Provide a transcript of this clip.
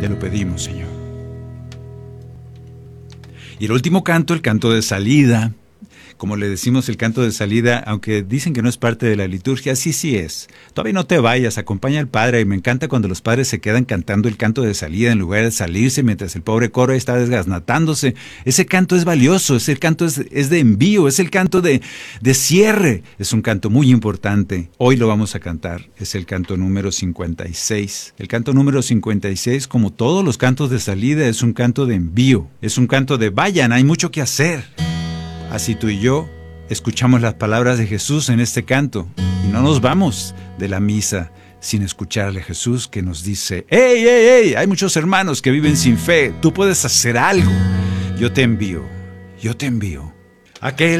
Te lo pedimos, Señor. Y el último canto, el canto de salida. Como le decimos, el canto de salida, aunque dicen que no es parte de la liturgia, sí es. Todavía no te vayas, acompaña al padre. Y me encanta cuando los padres se quedan cantando el canto de salida en lugar de salirse mientras el pobre coro está desgasnatándose. Ese canto es valioso, ese canto es de envío, es el canto de cierre. Es un canto muy importante. Hoy lo vamos a cantar. Es el canto número 56. El canto número 56, como todos los cantos de salida, es un canto de envío. Es un canto de vayan, hay mucho que hacer. Así tú y yo escuchamos las palabras de Jesús en este canto y no nos vamos de la misa sin escucharle a Jesús que nos dice: ¡Ey! Hay muchos hermanos que viven sin fe, tú puedes hacer algo. Yo te envío. Aquel